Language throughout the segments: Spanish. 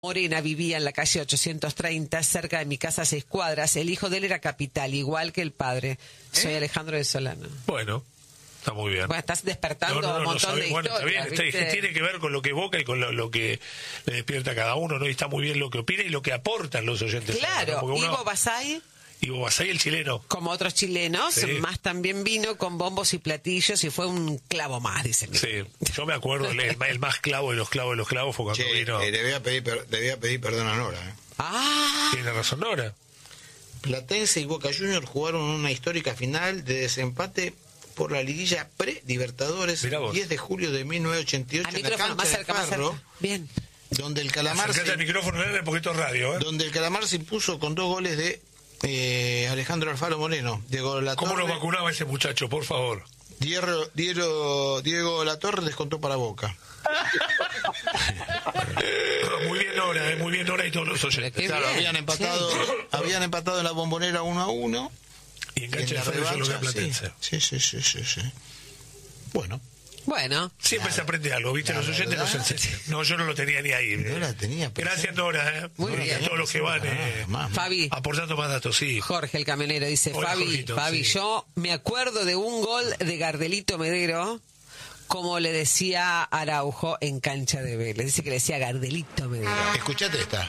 Morena vivía en la calle 830, cerca de mi casa a 6 cuadras. El hijo de él era capital, igual que el padre. Soy Alejandro de Solano. Bueno, está muy bien. Bueno, estás despertando un montón de bueno, historias. está bien, tiene que ver con lo que evoca y con lo que le despierta a cada uno, ¿no? Y está muy bien lo que opina y lo que aportan los oyentes. Claro, ¿no? Ivo Basay, el chileno. como otros chilenos, Sí. más también vino con bombos y platillos y fue un clavo más, dicen. Sí, yo me acuerdo, el más clavo de los clavos fue cuando vino. Debía pedir perdón a Nora. Tiene razón Nora. Platense y Boca Juniors jugaron una histórica final de desempate por la liguilla pre-Libertadores, 10 de julio de 1988 Al en la micrófono, cancha más de cerca, más Ferro, cerca. Bien. donde el Calamar Acercate al micrófono, porque esto es radio, ¿eh? donde el Calamar se impuso con 2 goles de Alejandro Alfaro Moreno. Diego Latorre, ¿Cómo lo vacunaba ese muchacho, por favor? Diego Latorre descontó para Boca. Muy bien Nora y todos los oyentes. Claro, bien, habían empatado en la Bombonera 1-1. Y en cancha de Ferro hizo lo que Platense. Sí. Bueno. Siempre se aprende algo, ¿viste? Los oyentes nos enseñan. No, yo no lo tenía ni ahí. No la tenía. Gracias, Nora. Muy bien. A todos los que van Fabi. aportando más datos, sí. Jorge, el camionero, dice, Hola, Fabi, Jorgito, sí. yo me acuerdo de un gol de Gardelito Medero, como le decía Araujo en cancha de Vélez. Dice que le decía Gardelito Medero. Escuchate esta.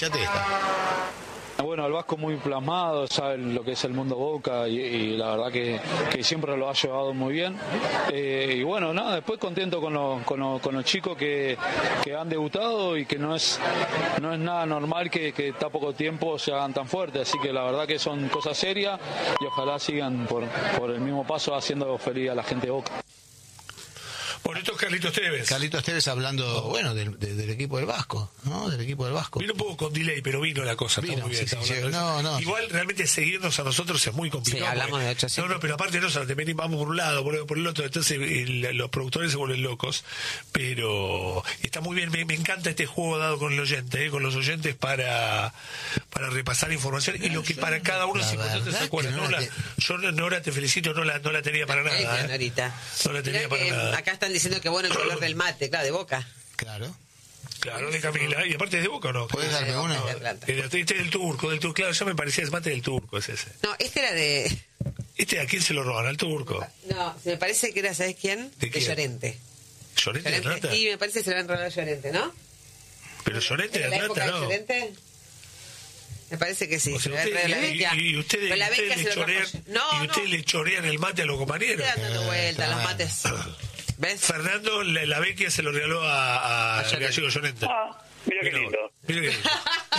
Bueno, el Vasco muy plasmado, sabe lo que es el mundo Boca y la verdad que siempre lo ha llevado muy bien. Y bueno, nada, después contento con los chicos que han debutado y que no es nada normal que tan poco tiempo se hagan tan fuertes. Así que la verdad que son cosas serias y ojalá sigan por el mismo paso haciendo feliz a la gente de Boca. Bueno, esto es Carlitos Tevez. Hablando, bueno, del equipo del Vasco, ¿no? Del equipo del Vasco. Vino un poco con delay, pero vino la cosa. Vino, está muy bien. sí, está sí, hablando no. Igual realmente seguirnos a nosotros es muy complicado. Sí, hablamos de 800. No, pero aparte nosotros también vamos por un lado, por el otro, entonces los productores se vuelven locos. Pero está muy bien, me encanta este juego dado con el oyente, con los oyentes para repasar información y lo que para cada uno es importante se acuerda. Yo, Nora, te felicito, no la tenía para nada. Norita. No la tenía para nada. Acá están diciendo que bueno el color del mate, claro, de Boca. Claro. Claro, de Camila. Y aparte es de Boca, ¿o no? ¿Puedes darme uno? Este del turco, claro, ya me parecía el mate del turco, es ese. No, este era de... ¿A quién se lo roban? ¿Al turco? No, me parece que era, ¿sabes quién? ¿De quién? Llorente. ¿Llorente de Atlanta? Y me parece que se lo han robado a Llorente, ¿no? Pero Llorente de ¿En la época Atlanta, de no. Llorente? Me parece que sí. O sea, se lo había traído la Vecchia. y ustedes le chorean el mate a los compañeros. Estoy dando vueltas, los mates. ¿Ves? Fernando, la Vecchia se lo regaló a Gallego Llorente. Mira qué lindo. Mira qué lindo.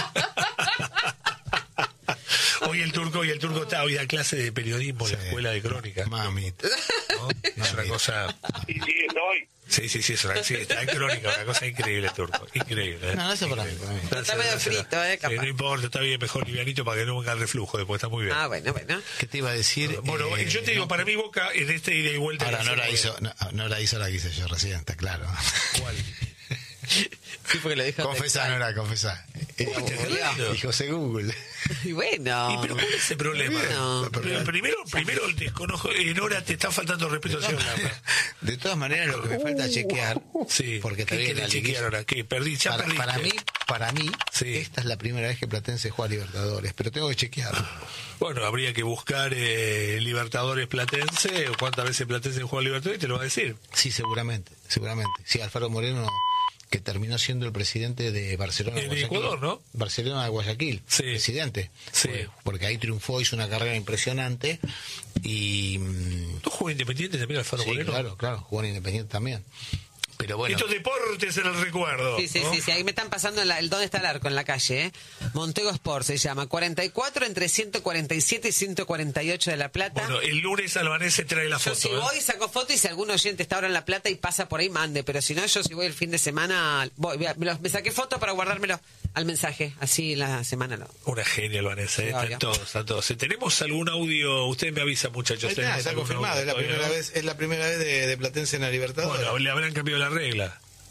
Hoy el turco está hoy da clase de periodismo en la escuela de crónica. Mami. ¿No? Es una cosa. Y sigue hoy. Sí, está en crónica, una cosa increíble el turco. Increíble. No, eso para mí. Está medio frito, capaz. No importa, está bien, mejor livianito para que no venga el reflujo, después está muy bien. Bueno. ¿Qué te iba a decir? Bueno, yo te digo, para mí Boca en este ida y vuelta. Ahora no la hizo la que hice yo recién, está claro. ¿Cuál? Sí, porque lo dijo. Confesá, Nora, confesá. Y José Google. Y bueno. ¿Pero cuál es el problema? Bueno. Primero desconozco, Nora, te está faltando respeto al señor Lama. De todas maneras, lo que me falta chequear, Sí. porque ¿Qué todavía querés chequear ahora? ¿Qué? Perdí, ya perdiste. para mí, Sí. esta es la primera vez que Platense juega a Libertadores, pero tengo que chequearlo. Bueno, habría que buscar Libertadores Platense, o cuántas veces Platense juega a Libertadores, y te lo va a decir. Sí, seguramente. Sí, Alfaro Moreno, que terminó siendo el presidente de Barcelona de En Guayaquil. Ecuador, ¿no? Barcelona de Guayaquil, Sí. presidente. Sí. Porque ahí triunfó, hizo una carrera impresionante y... ¿Tú jugó Independiente también, Alfaro Sí, Moreno? claro, jugó en Independiente también. Pero bueno, Estos deportes en el recuerdo. Sí, ¿no? ahí me están pasando el dónde está el arco en la calle, ¿eh? Montego Sport se llama, 44 entre 147 y 148 de La Plata. Bueno, el lunes Albanese trae la Yo foto. si voy, saco foto y si algún oyente está ahora en La Plata y pasa por ahí, mande. Pero si no, yo si voy el fin de semana, voy, me saqué foto para guardármelo al mensaje. Así la semana no. Una genia Albanese, Sí, están todos. ¿Tenemos algún audio? Usted me avisa, muchachos. ahí está confirmado, es la primera vez de Platense en la Libertadores. Bueno, le habrán cambiado la regla.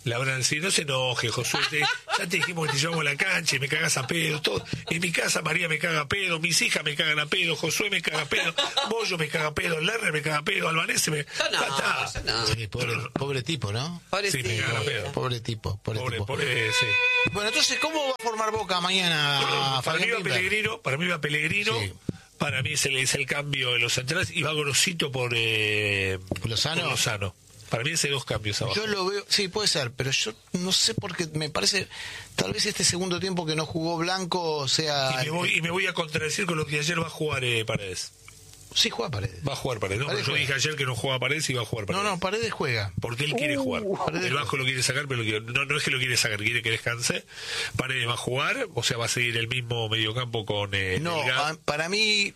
La verdad, si no se enoje, Josué, ya te dijimos que te llevamos a la cancha y me cagas a pedo, todo. En mi casa María me caga a pedo, mis hijas me cagan a pedo, Josué me caga a pedo, Bollo me caga a pedo, Lerner me caga a pedo, Albanese me... No. Sí, pobre tipo, ¿no? Sí, me cagan a pedo. Pobre tipo. Sí. Bueno, entonces, ¿cómo va a formar Boca mañana? Para mí va Pellegrino, Sí. Para mí es el cambio de los centrales y va Gorosito por Lozano. Para mí ese 2 cambios abajo. Yo lo veo, sí, puede ser, pero yo no sé porque me parece, tal vez este segundo tiempo que no jugó Blanco sea... Y me voy a contradecir con lo que ayer va a jugar Paredes. Sí, juega Paredes. Va a jugar Paredes. No, Paredes yo juega. dije ayer que no jugaba Paredes y va a jugar Paredes. No, Paredes juega. Porque él quiere jugar. Paredes El Vasco lo quiere sacar, pero no es que lo quiere sacar, quiere que descanse. Paredes va a jugar, o sea, va a seguir el mismo mediocampo con Delgado. para mí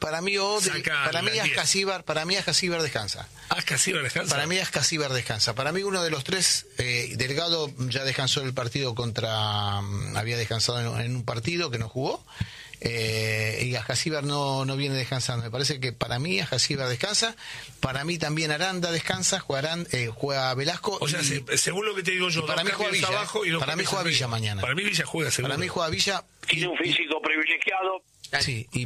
Ascasíbar descansa. ¿Ascasíbar descansa? Para mí Ascasíbar descansa. Para mí uno de los tres, Delgado ya descansó el partido había descansado en un partido que no jugó. Y Ascasíbar no viene descansando. Me parece que para mí Ascasíbar descansa. Para mí también Aranda descansa. Juega Velasco. O sea, según lo que te digo yo, para mí juega Villa. Para mí juega Villa mañana. Para mí Villa juega seguro. Para mí juega Villa. Tiene un físico privilegiado. Sí, y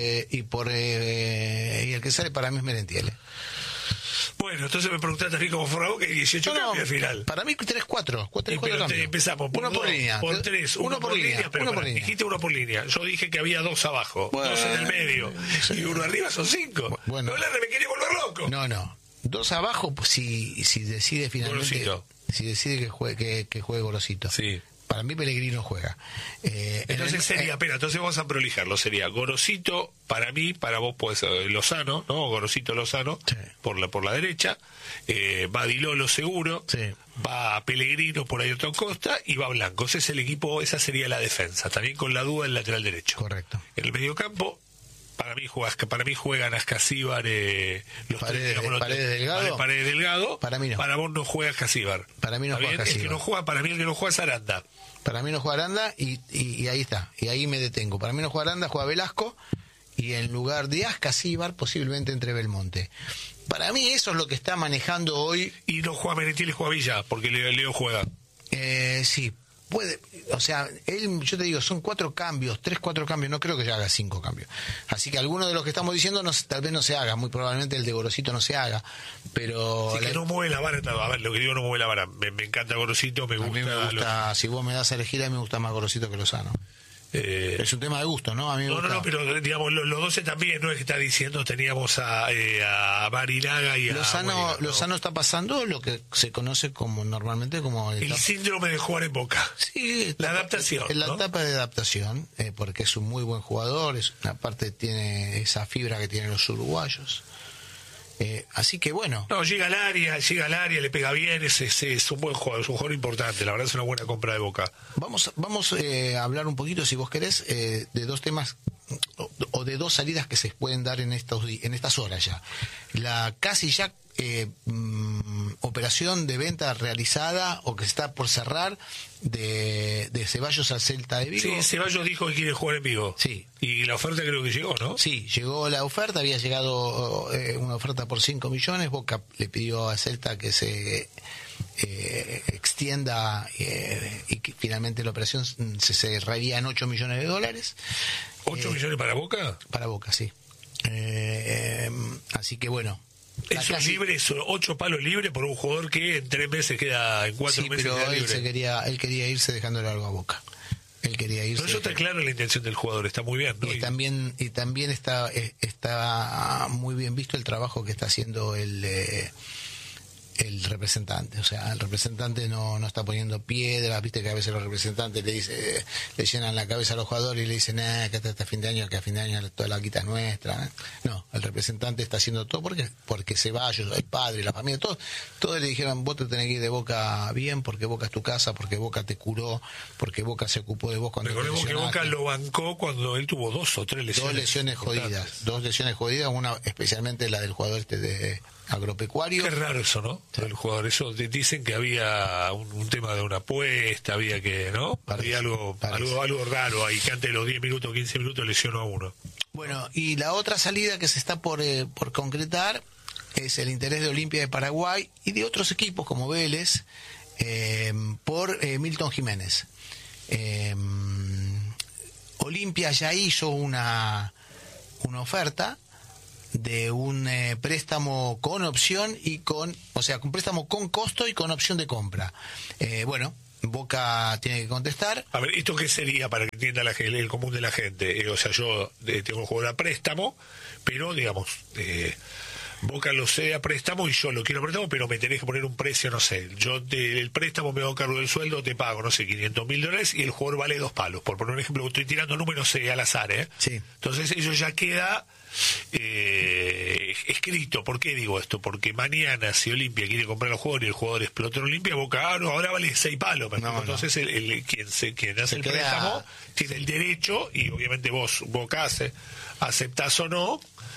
el que sale para mí es Merentiel. Bueno, entonces me preguntaste a mí cómo fue Boca y 18 cambios al final. Para mí 3-4. 4 cambios. Empezamos por uno por línea. Por 3, uno por línea. Dijiste uno por línea. Yo dije que había 2 abajo, 2 en el medio. Y uno arriba son 5. Bueno. No, me quiere volver loco. No. 2 abajo, pues, si decide finalmente. Gorosito. Si decide que juegue Gorosito. Sí. Para mí Pellegrino juega. Entonces entonces vamos a prolijarlo. Sería Gorosito, para mí, para vos puede ser Lozano, ¿no? Gorosito Lozano, sí. por la derecha. Va Dilolo seguro. Sí. Va Pellegrino por ahí otro Costa y va Blanco. Ese es el equipo, esa sería la defensa. También con la duda del lateral derecho. Correcto. En el mediocampo, para mí juegan Ascasíbar, Paredes Delgado. Paredes Delgado. Para mí no. Para vos no juega Ascasíbar. Para mí no juega Ascasíbar. Para mí el que no juega es Aranda. Para mí no juega Aranda y ahí está. Y ahí me detengo. Para mí no juega Aranda, juega Velasco. Y en lugar de Ascasíbar, posiblemente entre Belmonte. Para mí eso es lo que está manejando hoy. Y no juega Merentiel y juega Villa, porque Leo juega. Sí. Puede, o sea, yo te digo, son 4 cambios, 4 cambios, no creo que ya haga 5 cambios. Así que alguno de los que estamos diciendo tal vez no se haga, muy probablemente el de Gorosito no se haga, pero... Sí, que no mueve la vara, a ver, lo que digo no mueve la vara, me encanta Gorosito, me gusta... A mí me gusta, si vos me das a elegir, a mí me gusta más Gorosito que Lozano. Es un tema de gusto, ¿no? A mí me gusta. No, pero digamos, los 12 también, no es que está diciendo, teníamos a Barinaga y a... Lozano está pasando lo que se conoce normalmente como... El síndrome de jugar en Boca. Sí. La adaptación, la etapa de adaptación, porque es un muy buen jugador, aparte tiene esa fibra que tienen los uruguayos. Así que bueno. No, llega al área, le pega bien, es un buen jugador, es un jugador importante, la verdad es una buena compra de Boca. Vamos a hablar un poquito, si vos querés, de 2 temas o de 2 salidas que se pueden dar en estas horas ya. La casi ya operación de venta realizada o que está por cerrar de Ceballos al Celta de Vigo. Sí, Ceballos dijo que quiere jugar en Vigo. Sí. Y la oferta creo que llegó, ¿no? Sí, llegó la oferta, había llegado una oferta por 5 millones, Boca le pidió a Celta que se extienda y que finalmente la operación se cerraría en $8 millones. ¿8 millones para Boca? Para Boca, sí. Así que bueno. Eso es libre, 8 palos libres por un jugador que en 3 meses queda, en 4 meses pero queda libre. Él quería irse dejándole algo a Boca. Él quería irse. Pero eso está claro la intención del jugador, está muy bien, ¿no? Y también está muy bien visto el trabajo que está haciendo el representante. O sea, el representante no está poniendo piedras, viste que a veces los representantes le llenan la cabeza a los jugadores y le dicen que hasta fin de año, que a fin de año toda la quita es nuestra. No, el representante está haciendo todo porque Ceballos, el padre, la familia, todos le dijeron, vos te tenés que ir de Boca bien, porque Boca es tu casa, porque Boca te curó, porque Boca se ocupó de vos cuando recordemos que Boca lo bancó cuando él tuvo 2 o 3 lesiones. 2 lesiones jodidas, una especialmente la del jugador de agropecuario. Qué raro eso, ¿no? Sí. El jugador, eso dicen que había un tema de una apuesta, había que, ¿no? Había algo raro ahí, que antes de los 10 minutos, 15 minutos lesionó a uno. Bueno, y la otra salida que se está por concretar es el interés de Olimpia de Paraguay y de otros equipos como Vélez por Milton Jiménez. Olimpia ya hizo una oferta de un préstamo con opción un préstamo con costo y con opción de compra. Boca tiene que contestar. A ver, ¿esto qué sería para que entienda el común de la gente? O sea, yo tengo un jugador a préstamo, pero digamos, Boca lo cede a préstamo y yo lo quiero a préstamo, pero me tenés que poner un precio, no sé. Yo el préstamo me hago cargo del sueldo, te pago, no sé, $500.000 y el jugador vale 2 palos. Por poner un ejemplo, estoy tirando números al azar, ¿eh? Sí. Entonces eso ya queda escrito. ¿Por qué digo esto? Porque mañana si Olimpia quiere comprar al jugador y el jugador explota en Olimpia, Boca, ahora vale 6 palos. Entonces quien hace el préstamo tiene el derecho, y obviamente Boca aceptás o no,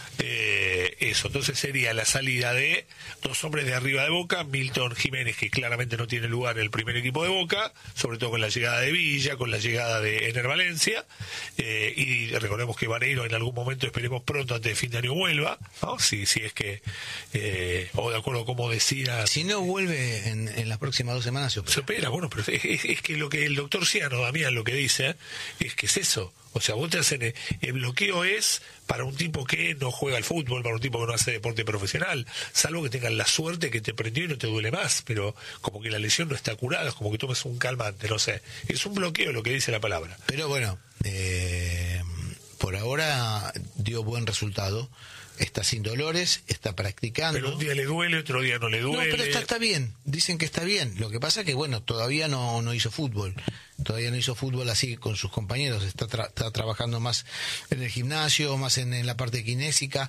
eso. Entonces sería la salida de 2 hombres de arriba de Boca, Milton Jiménez, que claramente no tiene lugar en el primer equipo de Boca, sobre todo con la llegada de Villa, con la llegada de Ener Valencia, y recordemos que Vareiro en algún momento, esperemos pronto, antes de fin de año, vuelva, ¿no? Si es que o de acuerdo a cómo decida. Si no vuelve en las próximas 2 semanas, se opera. Bueno, pero es que lo que el doctor Ciano, Damián, lo que dice es que es eso. O sea, vos te hacen el bloqueo es para un tipo que no juega al fútbol, para un tipo que no hace deporte profesional, salvo que tengan la suerte que te prendió y no te duele más, pero como que la lesión no está curada, es como que tomes un calmante, no sé. Es un bloqueo lo que dice la palabra. Pero bueno, por ahora dio buen resultado. Está sin dolores, está practicando. Pero un día le duele, otro día no le duele. No, pero está bien, dicen que está bien. Lo que pasa es que, todavía no hizo fútbol. Todavía no hizo fútbol así con sus compañeros. Está trabajando más en el gimnasio, más en la parte kinésica.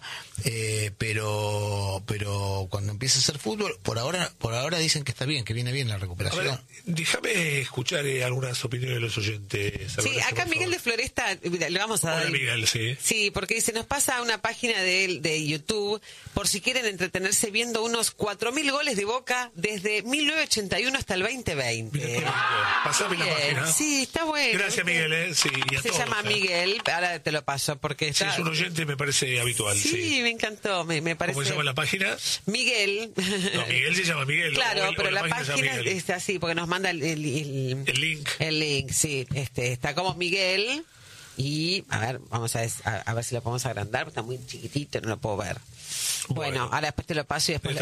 Pero cuando empiece a hacer fútbol, por ahora dicen que está bien, que viene bien la recuperación. A ver, déjame escuchar algunas opiniones de los oyentes. Sí, acá Miguel de Floresta, le vamos a dar. Hola, Miguel, sí. Sí, porque dice, nos pasa una página de YouTube, por si quieren entretenerse viendo unos 4.000 goles de Boca desde 1981 hasta el 2020. Pasame la página. Sí, está bueno. Gracias, Miguel. Sí, y a Se todos, llama Miguel, ahora te lo paso, porque está... Sí, es un oyente, me parece habitual. Sí, me encantó, me parece... ¿Cómo se llama la página? Miguel. No, Miguel se llama Miguel. Claro, pero la página está así, porque nos manda el link. El link, sí. Está como Miguel. Y, a ver, vamos a ver si lo podemos agrandar, porque está muy chiquitito, no lo puedo ver. Bueno, ahora después te lo paso y después...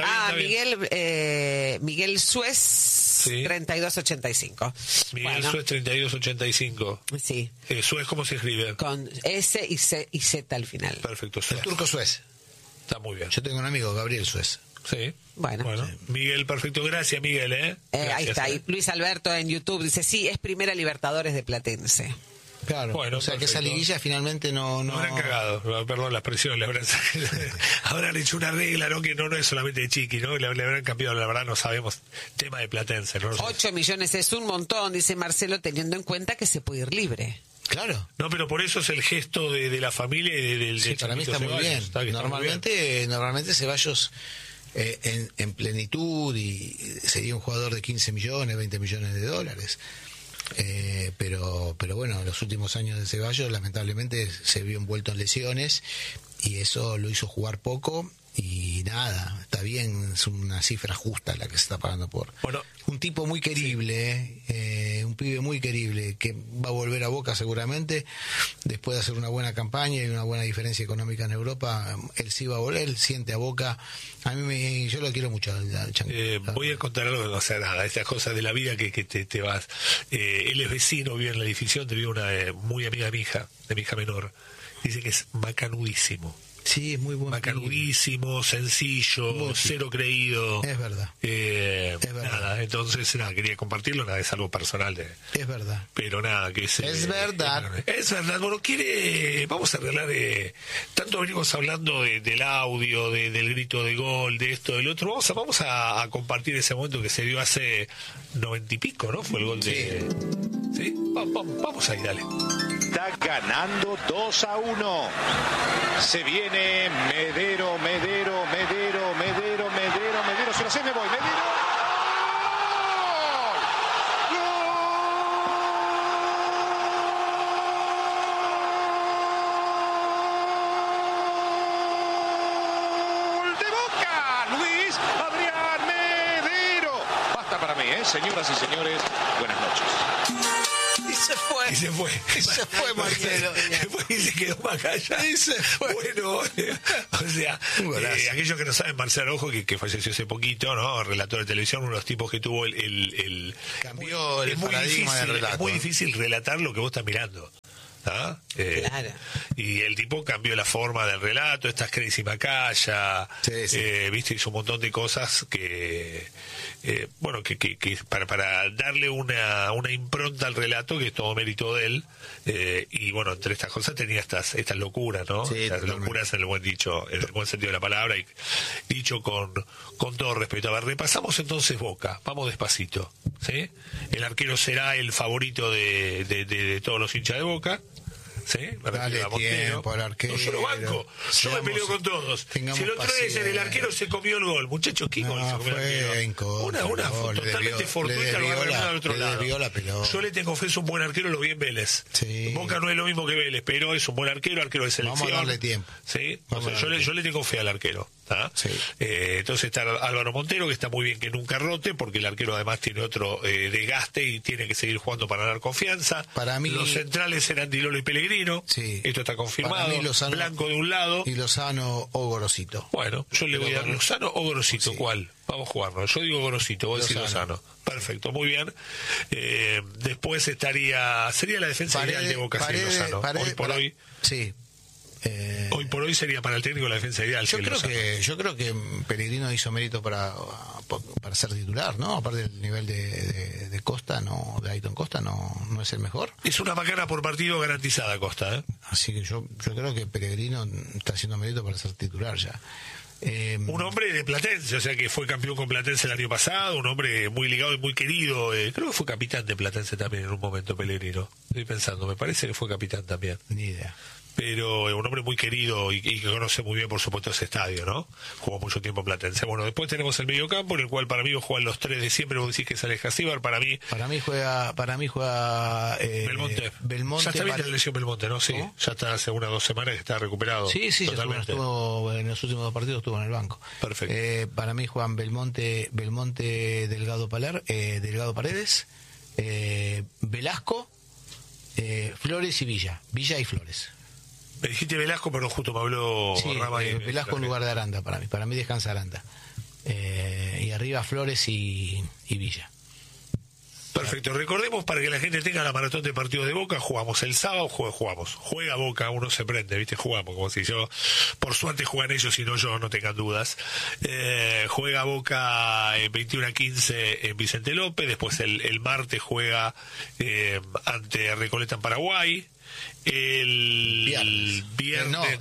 Miguel Suez, sí. 3285. Miguel Suez, 3285. Sí. Suez, ¿cómo se escribe? Con S y Z al final. Perfecto. El turco Suez. Está muy bien. Yo tengo un amigo, Gabriel Suez. Sí. Bueno. Sí. Miguel, perfecto. Gracias, Miguel. Gracias, ahí está. Y Luis Alberto en YouTube dice, sí, es primera Libertadores de Platense. Claro, bueno, o sea perfecto. Que esa liguilla finalmente no... habrán cagado, perdón la expresión, habrán hecho una regla, ¿no? Que no es solamente de Chiqui, ¿no? Le habrán cambiado, la verdad no sabemos, tema de Platense, ¿no? 8 millones es un montón, dice Marcelo, teniendo en cuenta que se puede ir libre. Claro. No, pero por eso es el gesto de la familia y del sí, para mí está muy bien. Normalmente Ceballos en plenitud y sería un jugador de 15 millones, 20 millones de dólares. Pero bueno, en los últimos años de Ceballos lamentablemente se vio envuelto en lesiones y eso lo hizo jugar poco y nada, está bien, es una cifra justa la que se está pagando por un tipo muy querible, un pibe muy querible que va a volver a Boca seguramente después de hacer una buena campaña y una buena diferencia económica en Europa. Él sí va a volver, él siente a Boca. Yo lo quiero mucho. Voy a contar algo, o sea, nada, estas cosas de la vida que te vas. Él es vecino, vive en el edificio, te vive una muy amiga de mi hija menor. Dice que es macanudísimo. Sí, es muy bueno. Macanudísimo, sencillo, cero creído. Es verdad. Es verdad. Nada, entonces, quería compartirlo, es algo personal. Es verdad. Pero nada, que es... Es verdad. Es verdad. Bueno, vamos a arreglar... tanto venimos hablando del audio, del grito de gol, de esto, del otro. Vamos a compartir ese momento que se dio hace 90 y pico, ¿no? Fue el gol de... ¿Sí? Vamos ahí, dale. Está ganando 2-1. Se viene Medero. Se lo sé, me voy. Medero. ¡Gol de Boca! Luis Adrián Medero. Basta para mí, Martínez. Señoras y señores, buenas noches. Y se fue. Y se fue Marcelo. Y se quedó más callado. Y se fue. Bueno, o sea, aquellos que no saben, Marcelo Araujo, que falleció hace poquito, ¿no? Relator de televisión, uno de los tipos que tuvo cambió el paradigma del relato. Es muy difícil relatar lo que vos estás mirando. ¿Ah? Claro. Y el tipo cambió la forma del relato, estas Crazy Macaya, viste, hizo un montón de cosas que bueno, que para darle una impronta al relato, que es todo mérito de él, y bueno, entre estas cosas tenía estas locuras, ¿no? Sí, las locuras en el buen dicho, en el buen sentido de la palabra, y dicho con todo respeto. A ver, repasamos entonces Boca, vamos despacito, ¿sí? El arquero será el favorito de todos los hinchas de Boca. ¿Sí? Dale tiempo al arquero. No, yo lo banco. Yo me peleo con todos. Si el otro día el arquero se comió el gol, muchachos, ¿qué gol se comió el arquero? Una totalmente fortuita lo agarró al otro lado. Yo le tengo fe, es un buen arquero, lo vi en Vélez. Sí. Boca no es lo mismo que Vélez, pero es un buen arquero de selección. Vamos a darle tiempo. ¿Sí? O sea, yo le tengo fe al arquero. Sí. Entonces está Álvaro Montero, que está muy bien que nunca rote, porque el arquero además tiene otro desgaste y tiene que seguir jugando para dar confianza. Para mí, los centrales eran Di Lolo y Pellegrino. Sí. Esto está confirmado. Lozano, Blanco de un lado. Y Lozano o Gorosito. Bueno, yo le voy a dar Lozano o Gorosito. Sí. ¿Cuál? Vamos a jugarnos. Yo digo Gorosito, vos decís Lozano. Perfecto, muy bien. Después sería la defensa ideal de Boca sin Lozano. Hoy por hoy. Sí. Hoy por hoy sería para el técnico la defensa ideal. Yo creo que Pellegrino hizo mérito para ser titular, ¿no? Aparte del nivel de Costa, de Ayton Costa, no es el mejor. Es una macana por partido garantizada, Costa, ¿eh? Así que yo creo que Pellegrino está haciendo mérito para ser titular ya. Un hombre de Platense, o sea que fue campeón con Platense el año pasado, un hombre muy ligado y muy querido. Creo que fue capitán de Platense también en un momento, Pellegrino. Estoy pensando, me parece que fue capitán también. Ni idea. Pero un hombre muy querido y que conoce muy bien, por supuesto, ese estadio, ¿no? Jugó mucho tiempo en Platense. Bueno, después tenemos el mediocampo, en el cual para mí juegan los tres de siempre. Vos decís que sale Jasíbar, para mí juega Belmonte. Ya está bien la lesión Belmonte, ¿no? Sí, ya está hace 1 o 2 semanas que está recuperado. Sí, totalmente. Estuvo en los últimos 2 partidos estuvo en el banco. Perfecto. Para mí juegan Belmonte, Delgado Paredes, Velasco, Flores y Villa y Flores. Me dijiste Velasco, pero justo me habló Rama. Velasco en lugar de Aranda para mí descansa Aranda. Y arriba Flores y Villa. Perfecto, recordemos para que la gente tenga la maratón de partidos de Boca, jugamos el sábado, juega Boca, uno se prende, ¿viste? Jugamos, como si yo, por suerte juegan ellos y no yo, no tengan dudas. Juega Boca 21-15 en Vicente López, después el martes juega ante Recoleta en Paraguay. El viernes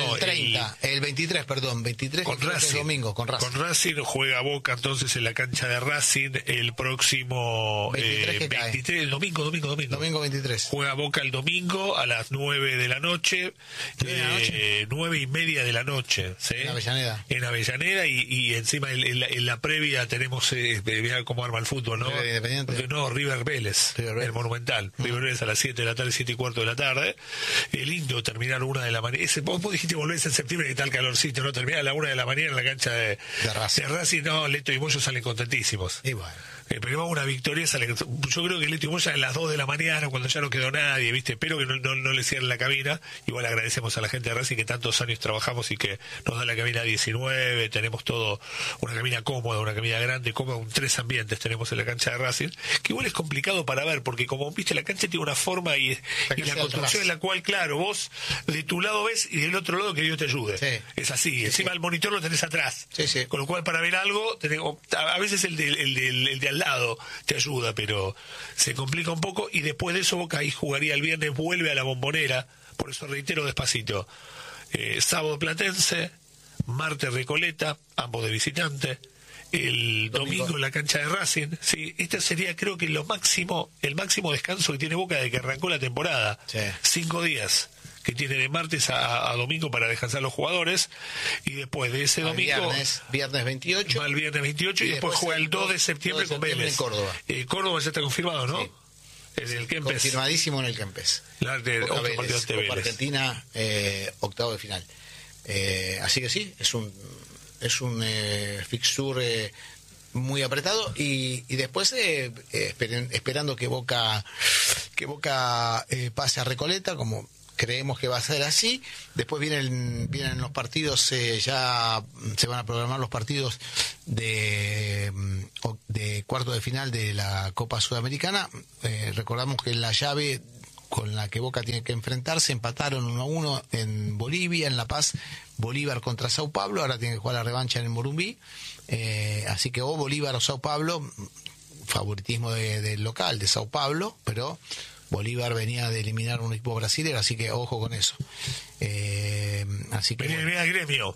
el 23 con Racing, domingo con Racing juega Boca entonces en la cancha de Racing el próximo 23 el domingo 23 juega Boca el domingo a las 9 de la noche 9:30 de la noche, ¿sí? En Avellaneda y encima en la previa tenemos vean cómo arma el fútbol, ¿no? River Vélez, el Monumental. River Vélez a las 7 de la tarde, 7:15 de la tarde. Lindo terminar 1 de la mañana. Vos dijiste volvés en septiembre y tal calorcito, ¿no? Terminar a la 1 de la mañana en la cancha de Racing. No, Leto y Moyo salen contentísimos. Y bueno. Pero una victoria yo creo que Leto y Moya a las 2 de la mañana cuando ya no quedó nadie, ¿viste? Espero que no le cierren la cabina. Igual agradecemos a la gente de Racing que tantos años trabajamos y que nos da la cabina 19, tenemos todo, una cabina cómoda, una cabina grande, cómoda, 3 ambientes tenemos en la cancha de Racing, que igual es complicado para ver, porque como viste la cancha tiene una forma y la construcción en la cual, claro, vos de tu lado ves y del otro lado que Dios te ayude. Sí. Es así, encima el monitor lo tenés atrás. Sí. Con lo cual para ver algo, a veces el de al lado te ayuda, pero se complica un poco y después de eso Boca ahí jugaría el viernes, vuelve a la Bombonera, por eso reitero despacito, sábado Platense, martes Recoleta, ambos de visitante, el domingo en la cancha de Racing. Sí, este sería creo que el máximo descanso que tiene Boca desde que arrancó la temporada. 5 días que tiene de martes a domingo para descansar los jugadores, y después de ese domingo viernes 28 va el viernes 28 y después juega el 2 de septiembre con Vélez en Córdoba. Córdoba ya está confirmado, ¿no? Sí. En el Kempes. Confirmadísimo en el Kempes. Otro partido ante Vélez. Argentina, octavo de final. Así que sí, es un fixture muy apretado y después esperando que Boca pase a Recoleta, como creemos que va a ser así. Después vienen los partidos, ya se van a programar los partidos de cuarto de final de la Copa Sudamericana. Recordamos que en la llave con la que Boca tiene que enfrentarse empataron 1-1 en Bolivia, en La Paz, Bolívar contra Sao Paulo. Ahora tiene que jugar la revancha en el Morumbí, así que o Bolívar o Sao Paulo, favoritismo del local de Sao Paulo, pero Bolívar venía de eliminar un equipo brasileño, así que ojo con eso. Así que venía al Gremio,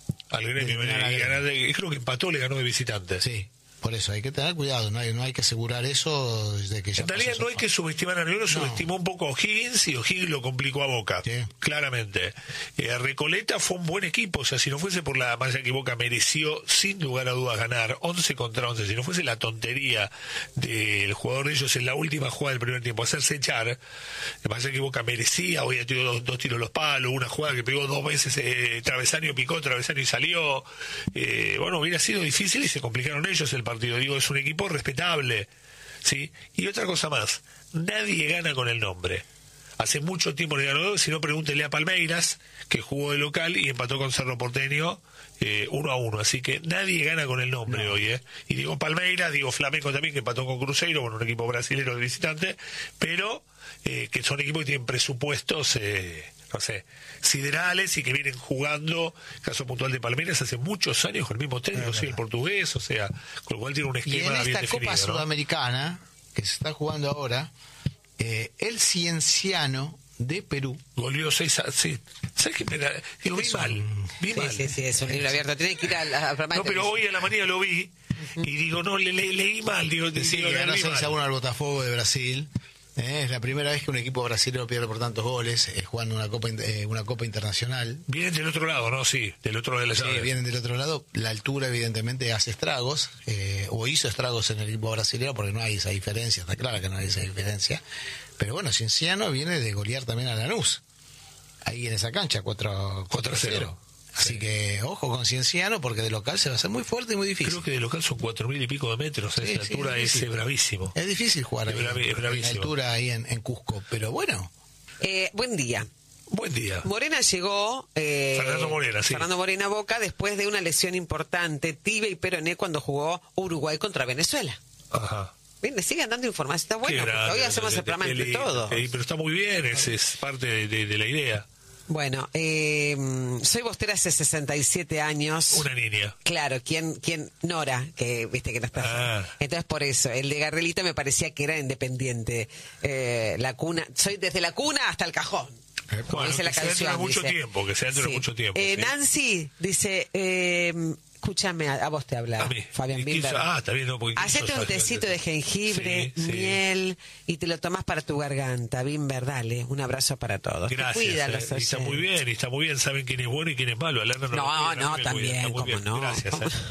creo que empató, le ganó de visitante. Sí. Por eso hay que tener cuidado, no hay que asegurar eso desde que ya en realidad no hay que subestimar a Negro, subestimó un poco a O'Higgins y O'Higgins lo complicó a Boca, sí, claramente. Recoleta fue un buen equipo, o sea, si no fuese por la malla que Boca mereció sin lugar a dudas ganar 11 contra 11, si no fuese la tontería del jugador de ellos en la última jugada del primer tiempo, hacerse echar, la malla que Boca merecía, hoy ha tenido dos tiros a los palos, una jugada que pegó 2 veces, travesaño picó, travesaño y salió, bueno, hubiera sido difícil y se complicaron ellos el partido. Digo, es un equipo respetable, ¿sí? Y otra cosa más, nadie gana con el nombre. Hace mucho tiempo le ganó, si no pregúntele a Palmeiras, que jugó de local y empató con Cerro Porteño 1-1, así que nadie gana con el nombre hoy, Y digo Palmeiras, digo Flamengo también, que empató con Cruzeiro, bueno, un equipo brasilero de visitante, pero que son equipos que tienen presupuestos, no sé, siderales y que vienen jugando, caso puntual de Palmeiras, hace muchos años con el mismo técnico, el portugués, o sea, con lo cual tiene un esquema bien definido. Y en esta Copa Sudamericana, que se está jugando ahora, el Cienciano de Perú goleó 6-0. Sí. ¿Sabes qué? Digo, vi mal. Sí, es un libro abierto. Tiene que ir a no, pero hoy a la mañana lo vi y digo, no, leí mal. Digo, sí, ganó 6-1 al Botafogo de Brasil. Es la primera vez que un equipo brasileño pierde por tantos goles, jugando una copa internacional. Vienen del otro lado, ¿no? Sí, del otro lado de la llave. Sí, vienen del otro lado. La altura, evidentemente, hace estragos, o hizo estragos en el equipo brasileño, porque no hay esa diferencia, está claro que no hay esa diferencia. Pero bueno, Cienciano viene de golear también a Lanús, ahí en esa cancha, 4-0. Así que ojo con Cienciano, porque de local se va a hacer muy fuerte y muy difícil. Creo que de local son 4.000 y pico de metros, esa altura es bravísimo. Es difícil jugar en la altura ahí en Cusco, pero bueno. Buen día. Buen día. Morena llegó, Fernando Morena, sí. Fernando Morena Boca, después de una lesión importante, tibia y peroné, cuando jugó Uruguay contra Venezuela. Ajá. Bien, le siguen dando información, está bueno, porque hoy hacemos el programa entre todos. Pero está muy bien, es parte de la idea. Bueno, soy bostera hace 67 años. Una niña. Claro, ¿quién? Nora, que viste que no está. Entonces por eso, el de Garrelito me parecía que era independiente. La cuna, soy desde la cuna hasta el cajón. Como dice la canción. Que se dentro de mucho tiempo. Nancy dice, escúchame, a vos te habla Fabián Bimber. Está bien, no, hacete un tecito de jengibre, miel, y te lo tomás para tu garganta. Bimber, dale, un abrazo para todos. Gracias. Y está muy bien, saben quién es bueno y quién es malo. No, también, cómo no. Gracias.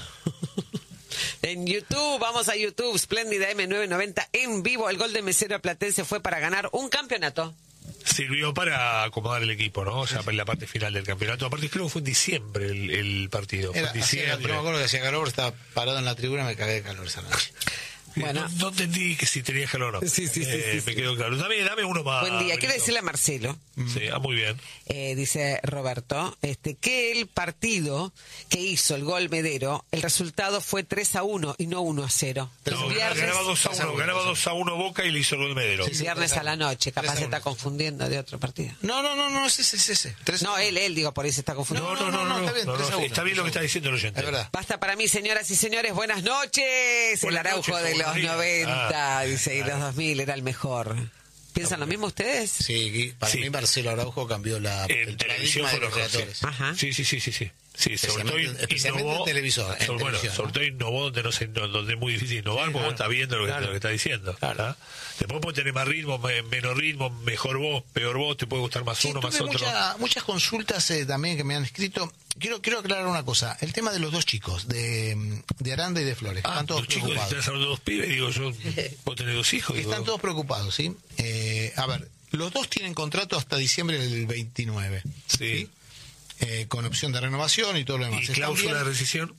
En YouTube, vamos a YouTube, Spléndida M990 en vivo. El gol de Mesero Platense fue para ganar un campeonato. Sirvió para acomodar el equipo, ¿no? Ya en la parte final del campeonato. Aparte, creo que fue en diciembre el partido. Fue en diciembre. Yo me acuerdo que hacía calor, estaba parado en la tribuna, me cagué de calor esa noche. Bueno. No entendí que si tenía calor o no. Sí. Me quedó claro. Dame uno más. Buen día. Quiero decirle a Marcelo. Sí, muy bien. Dice Roberto, que el partido que hizo el gol Medero, el resultado fue 3-1 y no 1-0. No, ganaba 2-1 Boca y le hizo el gol Medero. El viernes a la noche, capaz se está confundiendo de otro partido. No, es ese. No, él, digo, por ahí se está confundiendo. No, está bien, está bien lo que está diciendo el oyente. Es verdad. Basta para mí, señoras y señores, buenas noches. El Araujo de los 90, dice, y los 2000 era el mejor. ¿Piensan lo mismo ustedes? Sí, para mí Marcelo Araujo cambió el paradigma de los creadores. Ajá. Sí. Especialmente en televisor. Sobre todo innovó donde es muy difícil innovar, porque vos estás viendo lo que está diciendo. Claro. Después puede tener más ritmo, menos ritmo, mejor voz, peor voz, te puede gustar más uno, más otro. Muchas consultas también que me han escrito. Quiero aclarar una cosa. El tema de los dos chicos, de Aranda y de Flores. Están todos preocupados. Estás hablando de dos pibes, digo yo, vos tenés 2 hijos. Están todos preocupados, ¿sí? A ver, los dos tienen contrato hasta diciembre del 29. Sí. Con opción de renovación y todo lo demás. ¿Y cláusula de rescisión?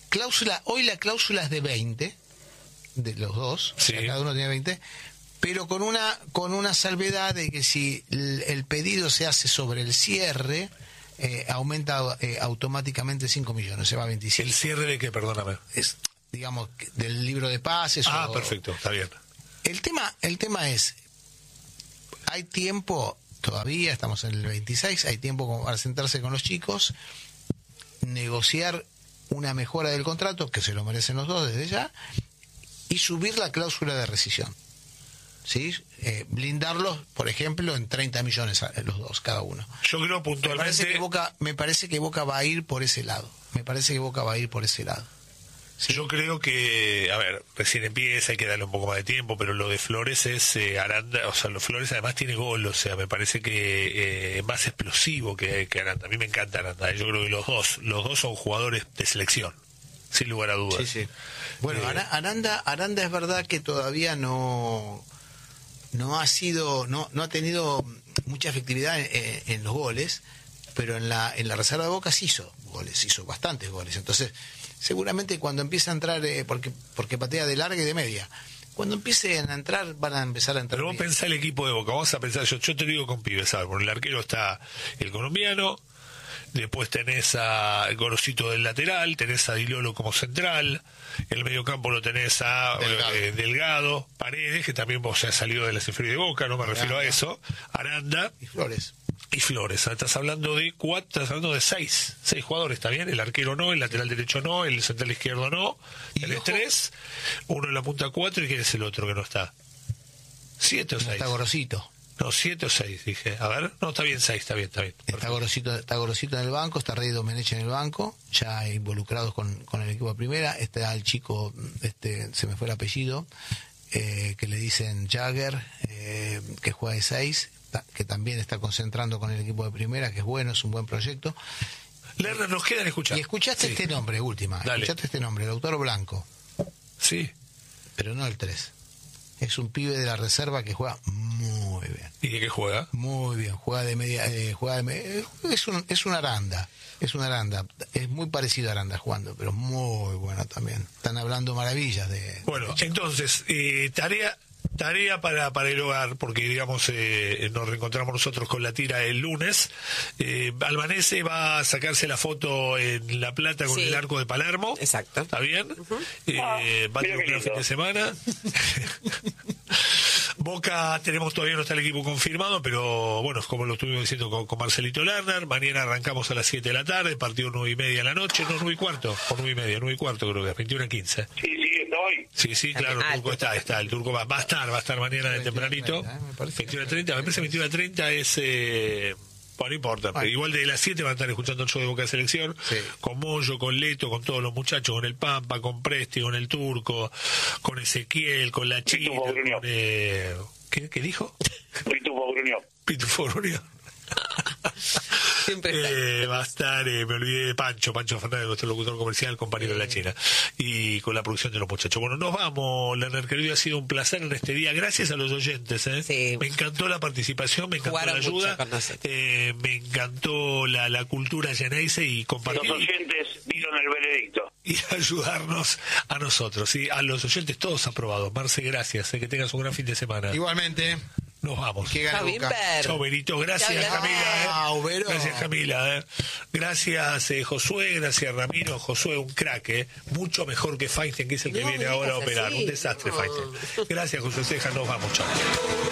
hoy la cláusula es de 20, de los dos, Sí. o sea, cada uno tiene 20, pero con una salvedad de que si el pedido se hace sobre el cierre, aumenta automáticamente 5 millones, se va a 27. ¿El cierre de qué? Perdóname. Es, digamos, del libro de pases. Perfecto, está bien. El tema es, hay tiempo, todavía estamos en el 26, hay tiempo como para sentarse con los chicos, negociar una mejora del contrato, que se lo merecen los dos desde ya, y subir la cláusula de rescisión. ¿Sí? Blindarlos, por ejemplo, en 30 millones los dos, cada uno. Yo creo puntualmente... Me parece que Boca va a ir por ese lado. ¿Sí? Yo creo que, a ver, recién empieza, hay que darle un poco más de tiempo, pero lo de Flores es Aranda, o sea, los Flores además tiene gol, o sea, me parece que es más explosivo que Aranda. A mí me encanta Aranda, yo creo que los dos son jugadores de selección, sin lugar a dudas. Sí. Bueno, Aranda es verdad que todavía no ha tenido mucha efectividad en los goles, pero en la reserva de Boca sí hizo bastantes goles. Entonces, seguramente cuando empiece a entrar, porque patea de larga y de media, cuando empiecen a entrar, van a empezar a entrar. Pero vos pensá el equipo de Boca, vamos a pensar, yo te digo con pibes, ¿sabes? Por el arquero está el colombiano, después tenés a Gorosito del lateral, tenés a Dilolo como central, el mediocampo lo tenés a Delgado, Paredes, que también vos ya salido de la inferiores de Boca, no me refiero a eso, Aranda y Flores. Estás hablando de 6 jugadores, ¿está bien? El arquero no, el lateral derecho no, el central izquierdo no, tenés 3, uno en la punta 4, y ¿quién es el otro que no está? 7 o 6. Está Gorosito. No, 7 o 6, dije. A ver, no, está bien 6, está bien. Está Gorosito en el banco, está Rey Domenech en el banco, ya involucrados con el equipo de primera. Está el chico, se me fue el apellido, que le dicen Jagger, que juega de 6, que también está concentrando con el equipo de primera, que es bueno, es un buen proyecto. Lerner, nos quedan escuchar. Y escuchaste este nombre, escuchaste este nombre, el autor Blanco. Sí. Pero no el 3. Es un pibe de la reserva que juega muy bien. ¿Y de qué juega? Muy bien, juega de media, es una Aranda. Es muy parecido a Aranda jugando, pero muy bueno también. Están hablando maravillas de... Bueno, entonces, tarea para el hogar, porque digamos nos reencontramos nosotros con la tira el lunes. Albanese va a sacarse la foto en La Plata con el arco de Palermo. Exacto. ¿Está bien? Va a tener un gran fin de semana. Boca todavía no está el equipo confirmado, pero bueno, como lo estuvimos diciendo con Marcelito Lerner, mañana arrancamos a las 7 de la tarde, partido 9:30 de la noche, no 9:15, o 9:30 creo que es, 21:15. Sí, claro, el turco está, el turco va a estar mañana de tempranito. 21:30, me parece 21:30 es... Bueno, no importa, pero igual de las 7 van a estar escuchando el show de Boca de Selección, con Moyo, con Leto, con todos los muchachos, con el Pampa, con Presti, con el Turco, con Ezequiel, con la China, con, ¿qué dijo? Pitufo Gruñón. Siempre va a estar, me olvidé de Pancho Fernández, nuestro locutor comercial, compañero de la China, y con la producción de los muchachos. Bueno, nos vamos, Lerner querido, ha sido un placer en este día, gracias a los oyentes, Sí. Me encantó la participación, me encantó la ayuda, me encantó la cultura Geneise y compartir. Los oyentes dieron el veredicto. Y ayudarnos a nosotros, ¿sí? A los oyentes todos aprobados. Marce, gracias, que tengas un gran fin de semana. Igualmente. Nos vamos. Chau, Berito. Gracias, Camila. Gracias, Camila. Gracias, Josué. Gracias, Ramiro. Josué, un crack, mucho mejor que Feinstein, que es el que viene ahora a operar. Un desastre, Feinstein. Gracias, José Ceja. Nos vamos. Chao.